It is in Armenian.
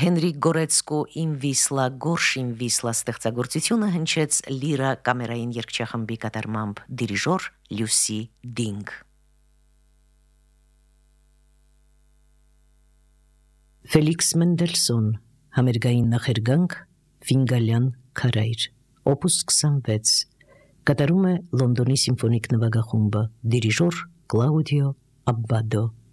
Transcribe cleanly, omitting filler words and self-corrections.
Հենրի Գորեցկու «Իմ Վիսլա, գորշ իմ Վիսլա» ստեղծագործությունը հնչեց լիրա կամերային երգչախմբի կատարմամբ դիրիժոր Լյուսի Դինգ։ Ֆելիքս Մենդելսոն, համերգային նախերգանք, Ֆինգալյան քարայր, օպուս 26, կատարում է Լոնդոնի սիմֆոնիկ նվագախումբը, դիրիժոր Կլաուդիո Աբբադո։